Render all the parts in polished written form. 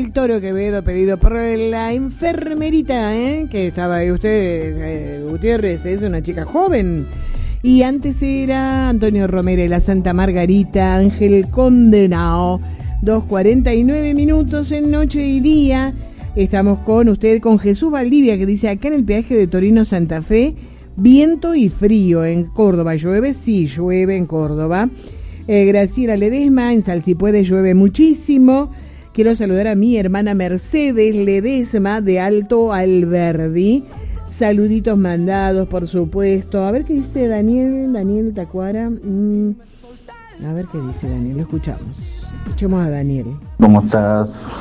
del Toro Quevedo, pedido por la enfermerita, que estaba ahí usted, Gutiérrez, es una chica joven. Y antes era Antonio Romero y la Santa Margarita, Ángel Condenao. 2:49 minutos en Noche y Día. Estamos con usted, con Jesús Valdivia, que dice: acá en el peaje de Torino Santa Fe, viento y frío. En Córdoba llueve, sí, llueve en Córdoba. Graciela Ledesma, en Salsipuede llueve muchísimo. Quiero saludar a mi hermana Mercedes Ledesma de Alto Alberdi. Saluditos mandados, por supuesto. A ver qué dice Daniel Tacuara. A ver qué dice Daniel, lo escuchamos. Escuchemos a Daniel. ¿Cómo estás?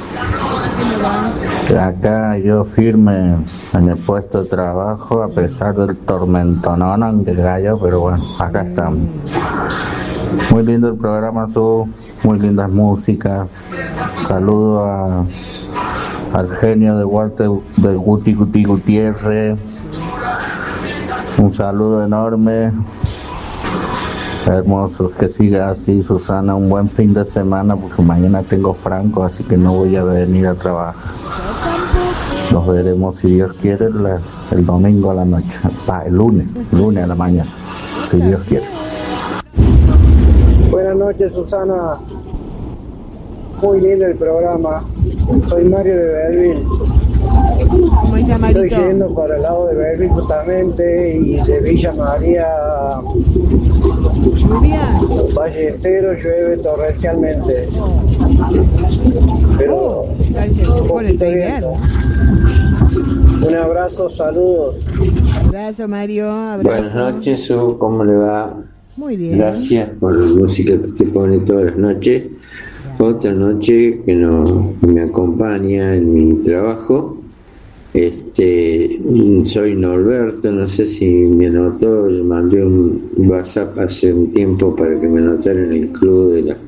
Acá yo firme en el puesto de trabajo, a pesar del tormentonón que cayó, pero bueno, acá estamos. Muy lindo el programa, muy lindas músicas. Saludo al genio de Walter, del Guti Gutiérrez. Un saludo enorme. Hermoso, que siga así, Susana. Un buen fin de semana, porque mañana tengo franco, así que no voy a venir a trabajar. Nos veremos, si Dios quiere, el domingo a la noche. El lunes a la mañana, si Dios quiere. Buenas noches, Susana. Muy lindo el programa. Soy Mario de Belleville. ¿Cómo está, Marito? Estoy yendo para el lado de Belleville justamente, y de Villa María Ballestero llueve torrencialmente. Pero un poquito viento. Un abrazo, saludos. Abrazo, Mario. Abrazo. Buenas noches, ¿cómo le va? Muy bien. Gracias por la música que te pone todas las noches. Otra noche que me acompaña en mi trabajo. Soy Norberto, no sé si me anotó, yo mandé un WhatsApp hace un tiempo para que me anotaran en el club de las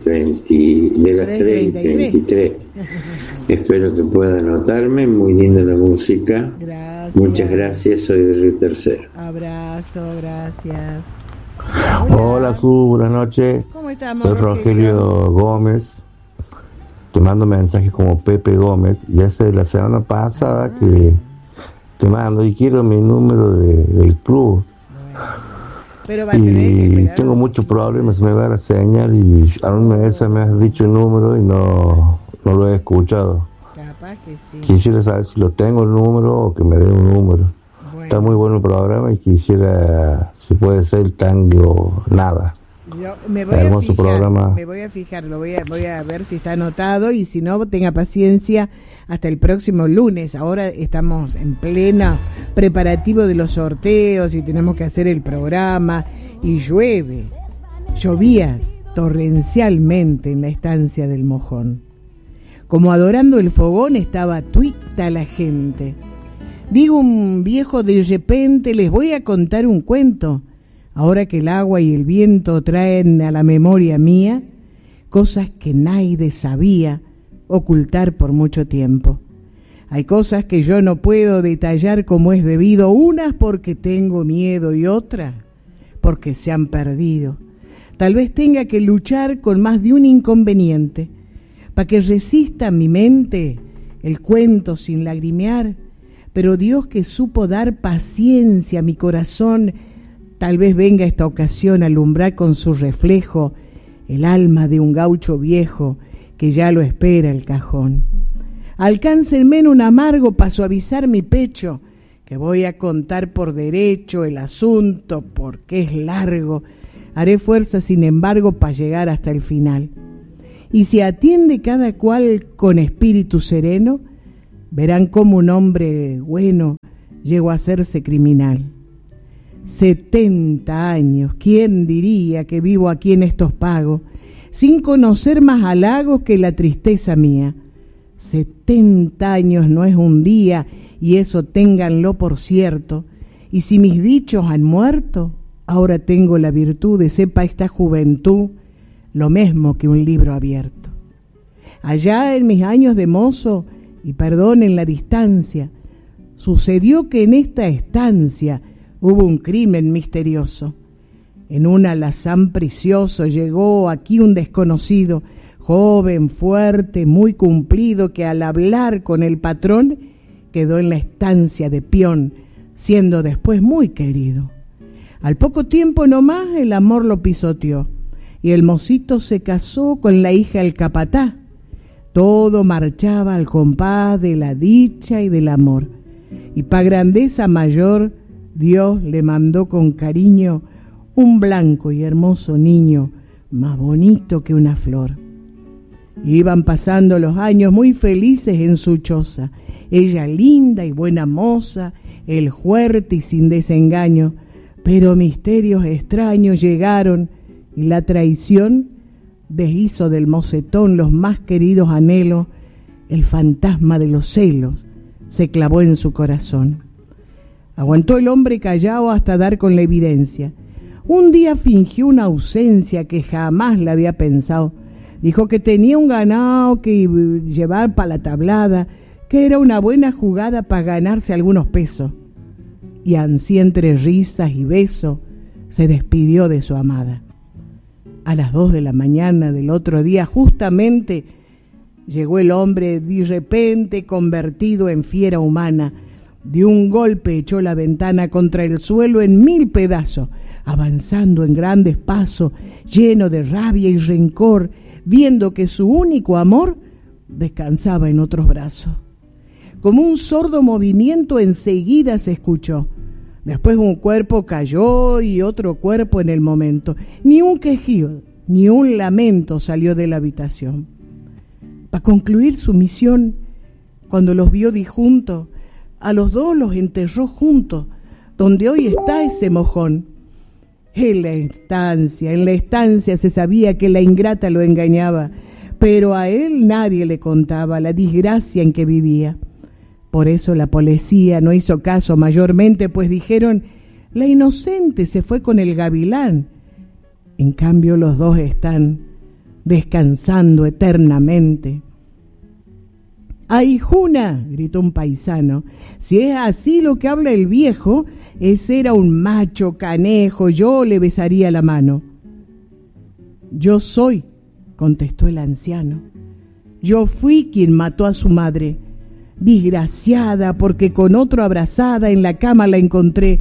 3:33. Espero que pueda anotarme, muy linda la música. Gracias. Muchas gracias, soy de Río Tercero. Abrazo, gracias. Hola, buenas noches. ¿Cómo estamos, soy Rogelio Gómez. Te mando mensajes como Pepe Gómez. Ya hace la semana pasada que te mando y quiero mi número del club. Pero va a tener que esperar. Tengo muchos problemas, me va la señal y a una vez me has dicho el número y no lo he escuchado. Capaz que sí. Quisiera saber si lo tengo el número o que me den un número. Bueno. Está muy bueno el programa y quisiera, si puede ser el tango, nada. Yo me voy a fijar, voy a ver si está anotado, y si no, tenga paciencia hasta el próximo lunes. Ahora estamos en plena preparativo de los sorteos y tenemos que hacer el programa, y llovía torrencialmente en la estancia del Mojón. Como adorando el fogón estaba tuita la gente. Digo un viejo de repente, les voy a contar un cuento. Ahora que el agua y el viento traen a la memoria mía cosas que nadie sabía ocultar por mucho tiempo. Hay cosas que yo no puedo detallar como es debido, unas porque tengo miedo y otras porque se han perdido. Tal vez tenga que luchar con más de un inconveniente para que resista mi mente el cuento sin lagrimear, pero Dios, que supo dar paciencia a mi corazón, tal vez venga esta ocasión a alumbrar con su reflejo el alma de un gaucho viejo que ya lo espera el cajón. Alcáncenme en un amargo para suavizar mi pecho, que voy a contar por derecho el asunto porque es largo. Haré fuerza, sin embargo, para llegar hasta el final. Y si atiende cada cual con espíritu sereno, verán cómo un hombre bueno llegó a hacerse criminal. 70 años, ¿quién diría que vivo aquí en estos pagos, sin conocer más halagos que la tristeza mía? 70 años no es un día, y eso ténganlo por cierto, y si mis dichos han muerto, ahora tengo la virtud de sepa esta juventud lo mismo que un libro abierto. Allá en mis años de mozo, y perdonen la distancia, sucedió que en esta estancia hubo un crimen misterioso. En un alazán precioso llegó aquí un desconocido, joven, fuerte, muy cumplido, que al hablar con el patrón quedó en la estancia de peón, siendo después muy querido. Al poco tiempo nomás el amor lo pisoteó y el mocito se casó con la hija del capatá. Todo marchaba al compás de la dicha y del amor. Y pa' grandeza mayor, Dios le mandó con cariño un blanco y hermoso niño, más bonito que una flor. Iban pasando los años muy felices en su choza, ella linda y buena moza, él fuerte y sin desengaño, pero misterios extraños llegaron y la traición deshizo del mocetón los más queridos anhelos. El fantasma de los celos se clavó en su corazón. Aguantó el hombre callado hasta dar con la evidencia. Un día fingió una ausencia que jamás la había pensado. Dijo que tenía un ganado que llevar para la tablada, que era una buena jugada para ganarse algunos pesos. Y ansí entre risas y besos se despidió de su amada. A las 2 de la mañana del otro día, justamente, llegó el hombre de repente convertido en fiera humana. De un golpe echó la ventana contra el suelo en 1000 pedazos, avanzando en grandes pasos, lleno de rabia y rencor, viendo que su único amor descansaba en otros brazos. Como un sordo movimiento enseguida se escuchó. Después un cuerpo cayó y otro cuerpo en el momento. Ni un quejido, ni un lamento salió de la habitación. Para concluir su misión, cuando los vio disjuntos, a los dos los enterró juntos, donde hoy está ese mojón. En la estancia se sabía que la ingrata lo engañaba, pero a él nadie le contaba la desgracia en que vivía. Por eso la policía no hizo caso mayormente, pues dijeron, la inocente se fue con el gavilán. En cambio los dos están descansando eternamente. ¡Ay, Juna!, gritó un paisano. Si es así lo que habla el viejo, ese era un macho canejo, yo le besaría la mano. Yo soy, contestó el anciano. Yo fui quien mató a su madre. Desgraciada, porque con otro abrazada en la cama la encontré.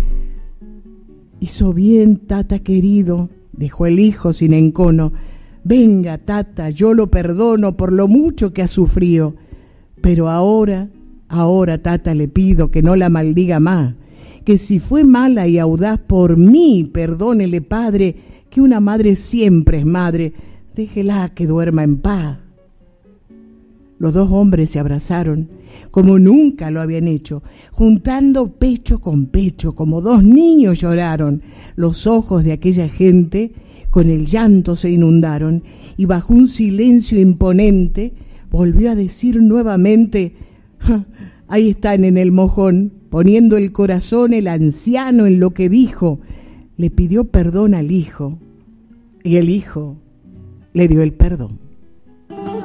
Hizo bien, tata querido, dijo el hijo sin encono. Venga, tata, yo lo perdono por lo mucho que ha sufrido. Pero ahora, tata, le pido que no la maldiga más, que si fue mala y audaz por mí, perdónele, padre, que una madre siempre es madre, déjela que duerma en paz. Los dos hombres se abrazaron, como nunca lo habían hecho, juntando pecho con pecho, como dos niños lloraron. Los ojos de aquella gente con el llanto se inundaron, y bajo un silencio imponente volvió a decir nuevamente, ahí están en el mojón, poniendo el corazón el anciano en lo que dijo. Le pidió perdón al hijo, y el hijo le dio el perdón.